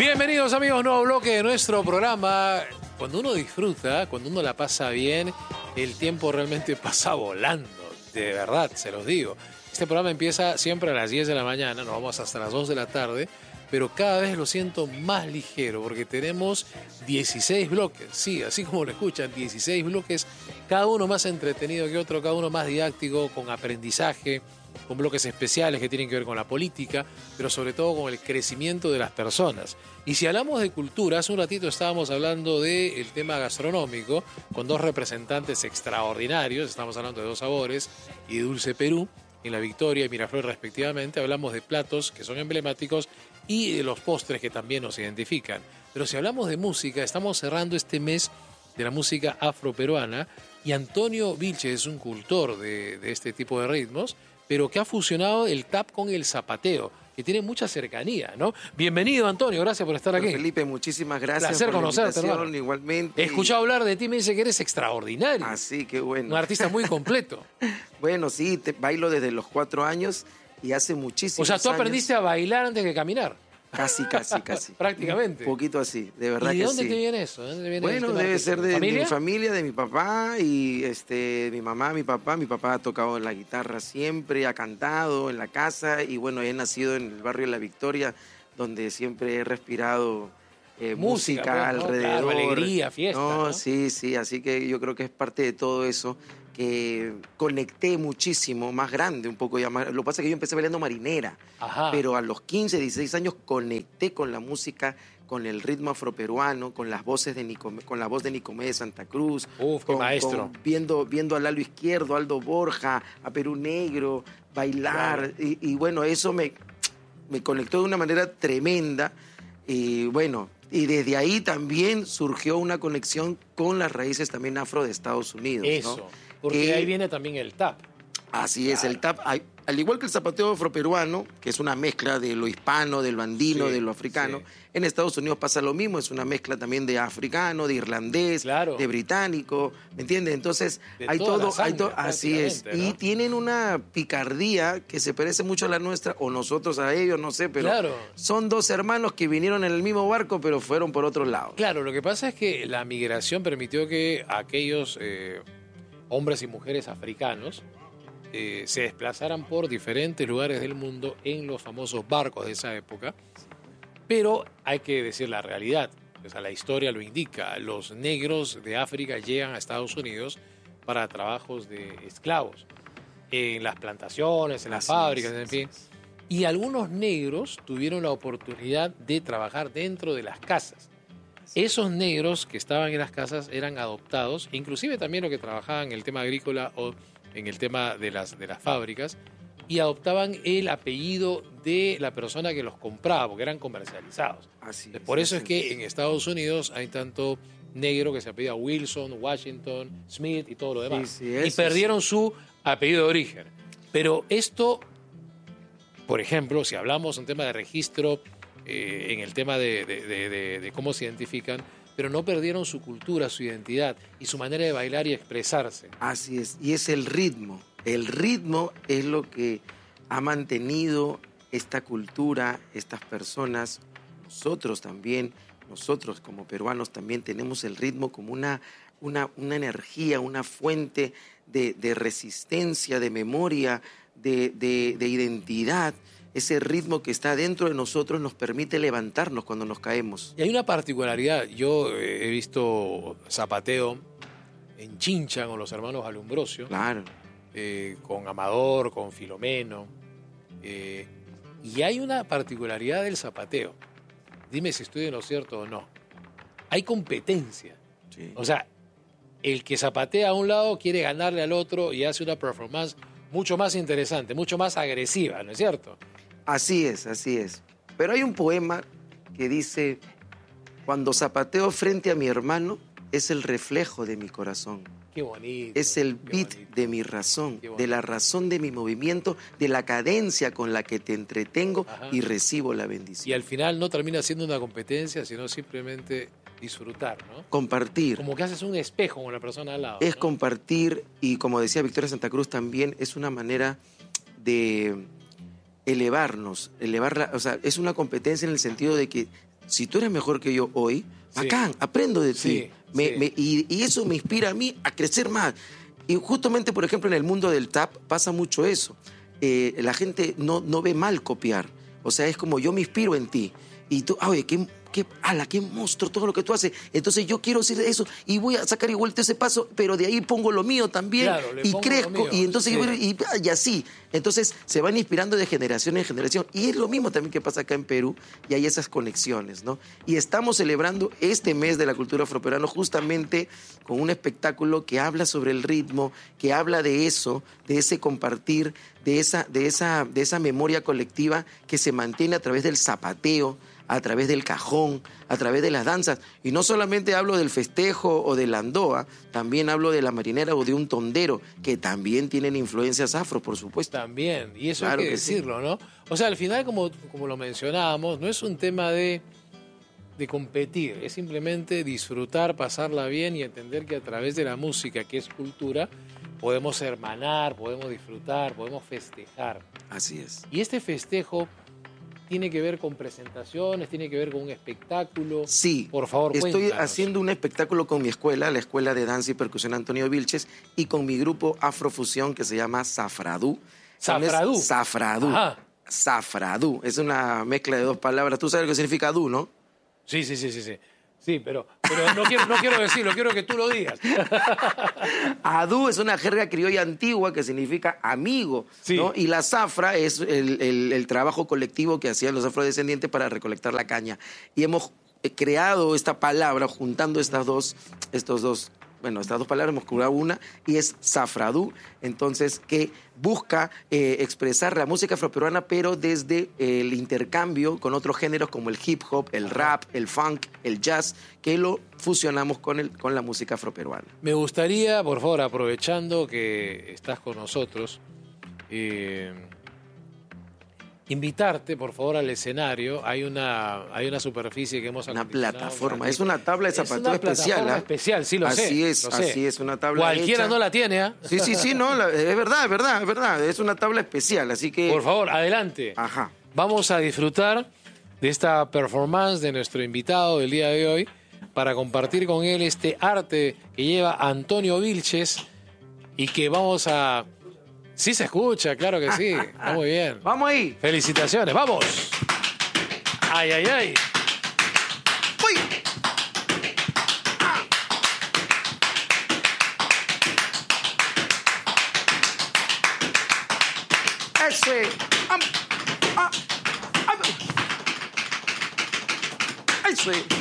Bienvenidos amigos, nuevo bloque de nuestro programa. Cuando uno disfruta, cuando uno la pasa bien, el tiempo realmente pasa volando. De verdad, se los digo. Este programa empieza siempre a las 10 de la mañana, nos vamos hasta las 2 de la tarde, pero cada vez lo siento más ligero porque tenemos 16 bloques. Sí, así como lo escuchan, 16 bloques, cada uno más entretenido que otro, cada uno más didáctico, con aprendizaje, con bloques especiales que tienen que ver con la política, pero sobre todo con el crecimiento de las personas. Y si hablamos de cultura, hace un ratito estábamos hablando del tema gastronómico, con dos representantes extraordinarios, estamos hablando de Dos Sabores y Dulce Perú, en La Victoria y Miraflores respectivamente. Hablamos de platos que son emblemáticos y de los postres que también nos identifican. Pero si hablamos de música, estamos cerrando este mes de la música afroperuana y Antonio Vilches es un cultor de este tipo de ritmos, pero que ha fusionado el tap con el zapateo, que tiene mucha cercanía, ¿no? Bienvenido, Antonio, gracias por estar aquí. Felipe, muchísimas gracias Placer por conocerte, la invitación, hermano. igualmente. He escuchado hablar de ti, me dice que eres extraordinario. Así que bueno. Un artista muy completo. Bueno, sí, bailo desde los 4 años y hace muchísimos años. O sea, tú aprendiste a bailar antes de caminar. Casi. Prácticamente. Un poquito así, de verdad que sí. ¿Y de dónde te viene eso? ¿De dónde viene Bueno, el tema debe de ser tu de familia? mi familia, de mi papá y mi mamá, mi papá. Mi papá ha tocado la guitarra siempre, ha cantado en la casa y bueno, he nacido en el barrio de La Victoria, donde siempre he respirado música pues, ¿no? alrededor. Claro, alegría, fiesta, ¿no? Sí, así que yo creo que es parte de todo eso que conecté muchísimo, más grande un poco ya más. Lo que pasa es que yo empecé bailando marinera, pero a los 15, 16 años conecté con la música, con el ritmo afroperuano, con las voces con la voz de Nicomé de Santa Cruz. Qué maestro. Viendo a Lalo Izquierdo, Aldo Borja, a Perú Negro, bailar. Claro. Y bueno, eso me conectó de una manera tremenda. Y bueno, y desde ahí también surgió una conexión con las raíces también afro de Estados Unidos. Eso, ¿no? porque ahí viene también el tap. Así es, el tap, al igual que el zapateo afroperuano, que es una mezcla de lo hispano, de lo andino, de lo africano, en Estados Unidos pasa lo mismo, es una mezcla también de africano, de irlandés, de británico, ¿me entiendes? Entonces hay todo, así es. ¿No? Y tienen una picardía que se parece mucho a la nuestra, o nosotros a ellos, no sé, pero son dos hermanos que vinieron en el mismo barco, pero fueron por otros lados. Claro, lo que pasa es que la migración permitió que aquellos hombres y mujeres africanos se desplazaran por diferentes lugares del mundo en los famosos barcos de esa época, pero hay que decir la realidad, o sea, la historia lo indica, los negros de África llegan a Estados Unidos para trabajos de esclavos, en las plantaciones, en las fábricas, en fin, y algunos negros tuvieron la oportunidad de trabajar dentro de las casas. Esos negros que estaban en las casas eran adoptados, inclusive también los que trabajaban en el tema agrícola o en el tema de las fábricas, y adoptaban el apellido de la persona que los compraba, porque eran comercializados. Por eso es que en Estados Unidos hay tanto negro que se apellida Wilson, Washington, Smith y todo lo demás. Y perdieron su apellido de origen. Pero esto, por ejemplo, si hablamos de un tema de registro, en el tema de cómo se identifican, pero no perdieron su cultura, su identidad y su manera de bailar y expresarse. Así es, y es el ritmo. El ritmo es lo que ha mantenido esta cultura, estas personas, nosotros también, nosotros como peruanos también tenemos el ritmo como una energía, una fuente de resistencia, de memoria, de identidad. Ese ritmo que está dentro de nosotros nos permite levantarnos cuando nos caemos. Y hay una particularidad. Yo he visto zapateo en Chincha con los hermanos Alumbrosio. Claro. Con Amador, con Filomeno. Y hay una particularidad del zapateo. Dime si estoy en lo cierto o no. Hay competencia. Sí. O sea, el que zapatea a un lado quiere ganarle al otro y hace una performance mucho más interesante, mucho más agresiva, ¿no es cierto? Así es, así es. Pero hay un poema que dice: cuando zapateo frente a mi hermano, es el reflejo de mi corazón. Qué bonito. Es el beat de mi razón, de la razón de mi movimiento, de la cadencia con la que te entretengo y recibo la bendición. Y al final no termina siendo una competencia, sino simplemente disfrutar, ¿no? Compartir. Como que haces un espejo con la persona al lado. Es ¿no? Compartir, y como decía Victoria Santa Cruz también, es una manera de elevarnos, o sea, es una competencia en el sentido de que si tú eres mejor que yo hoy, bacán, aprendo de ti. Y eso me inspira a mí a crecer más. Y justamente, por ejemplo, en el mundo del tap pasa mucho eso. La gente no ve mal copiar. O sea, es como yo me inspiro en ti. Y tú, oye, qué monstruo todo lo que tú haces. Entonces yo quiero hacer eso y voy a sacar igual ese paso, pero de ahí pongo lo mío también. Claro, y crezco. Y entonces y así. Entonces se van inspirando de generación en generación. Y es lo mismo también que pasa acá en Perú. Y hay esas conexiones, ¿no? Y estamos celebrando este mes de la cultura afroperuana justamente con un espectáculo que habla sobre el ritmo, que habla de eso, de ese compartir, de esa memoria colectiva que se mantiene a través del zapateo, a través del cajón, a través de las danzas. Y no solamente hablo del festejo o de la andoa, también hablo de la marinera o de un tondero, que también tienen influencias afro, por supuesto. También, y eso Claro hay que decirlo, ¿no? O sea, al final, como lo mencionábamos, no es un tema de competir, es simplemente disfrutar, pasarla bien y entender que a través de la música, que es cultura, podemos hermanar, podemos disfrutar, podemos festejar. Así es. Y este festejo tiene que ver con presentaciones, tiene que ver con un espectáculo. Sí, por favor, estoy cuéntanos. haciendo un espectáculo con mi escuela, la Escuela de Danza y Percusión Antonio Vilches, y con mi grupo Afrofusión que se llama Zafradú. ¿Zafradú? Zafradú. Ajá. Zafradú. Es una mezcla de dos palabras. Tú sabes lo que significa dú, ¿no? Sí. Sí, pero no quiero decirlo, quiero que tú lo digas. Adú es una jerga criolla antigua que significa amigo, Sí. ¿no? Y la zafra es el trabajo colectivo que hacían los afrodescendientes para recolectar la caña. Y hemos creado esta palabra juntando estas dos palabras, hemos creado una, y es Zafradú, entonces, que busca expresar la música afroperuana, pero desde el intercambio con otros géneros como el hip hop, el rap, el funk, el jazz, que lo fusionamos con la música afroperuana. Me gustaría, por favor, aprovechando que estás con nosotros, invitarte, por favor, al escenario. Hay una superficie que hemos Una acondicionado plataforma, aquí. es una tabla de zapateo especial. Es una plataforma especial, sí lo sé. Así es, una tabla Cualquiera hecha. no la tiene, ¿ah? Sí, no, es verdad. Es una tabla especial, así que... Por favor, adelante. Ajá. Vamos a disfrutar de esta performance de nuestro invitado del día de hoy para compartir con él este arte que lleva Antonio Vilches y que vamos a... Sí se escucha, claro que sí. Está muy bien. Vamos ahí. Felicitaciones, vamos. Ay. ¡Uy! Ese. Ese.